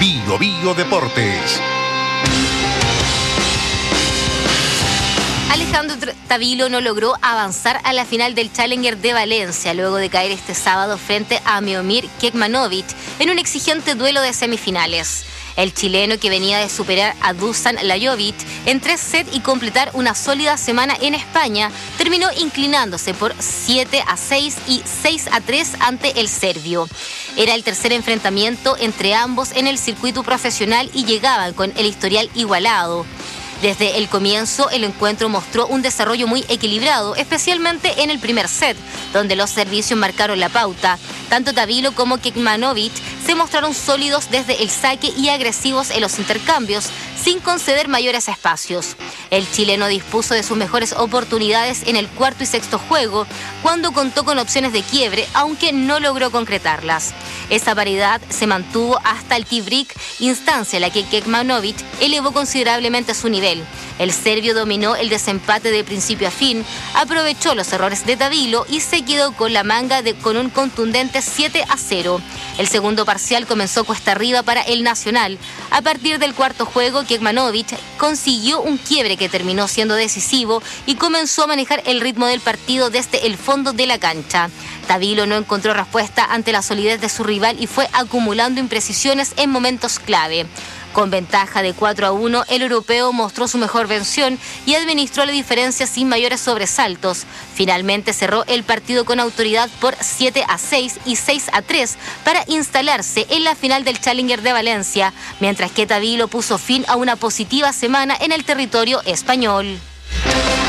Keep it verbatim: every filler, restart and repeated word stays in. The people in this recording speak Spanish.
Bio Bio Deportes. Alejandro Tavilo no logró avanzar a la final del Challenger de Valencia luego de caer este sábado frente a Miomir Kecmanovic en un exigente duelo de semifinales. El chileno, que venía de superar a Dusan Lajovic en tres sets y completar una sólida semana en España, terminó inclinándose por siete a seis y seis a tres ante el serbio. Era el tercer enfrentamiento entre ambos en el circuito profesional y llegaban con el historial igualado. Desde el comienzo, el encuentro mostró un desarrollo muy equilibrado, especialmente en el primer set, donde los servicios marcaron la pauta. Tanto Tavilo como Kecmanovic se mostraron sólidos desde el saque y agresivos en los intercambios, sin conceder mayores espacios. El chileno dispuso de sus mejores oportunidades en el cuarto y sexto juego, cuando contó con opciones de quiebre, aunque no logró concretarlas. Esa paridad se mantuvo hasta el tie-break, instancia en la que Kecmanovic elevó considerablemente su nivel. El serbio dominó el desempate de principio a fin, aprovechó los errores de Tavilo y se quedó con la manga de, con un contundente siete a cero. El segundo parcial comenzó cuesta arriba para el nacional. A partir del cuarto juego, Kecmanovic consiguió un quiebre que terminó siendo decisivo y comenzó a manejar el ritmo del partido desde el fondo de la cancha. Tavilo no encontró respuesta ante la solidez de su rival y fue acumulando imprecisiones en momentos clave. Con ventaja de cuatro a uno, el europeo mostró su mejor versión y administró la diferencia sin mayores sobresaltos. Finalmente cerró el partido con autoridad por siete a seis y seis a tres para instalarse en la final del Challenger de Valencia, mientras que Tavilo puso fin a una positiva semana en el territorio español.